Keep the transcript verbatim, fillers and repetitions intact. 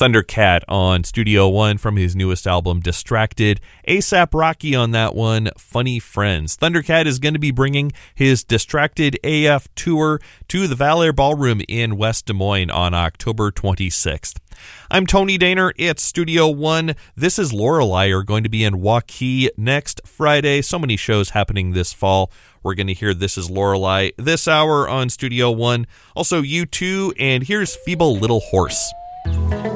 Thundercat on Studio One from his newest album, Distracted. A$AP Rocky on that one, Funny Friends. Thundercat is going to be bringing his Distracted A F tour to the Valor Ballroom in West Des Moines on October twenty-sixth. I'm Tony Daner. It's Studio One. This is Lorelei are going to be in Waukee next Friday. So many shows happening this fall. We're going to hear This is Lorelei this hour on Studio One. Also, U two, and here's Feeble Little Horse.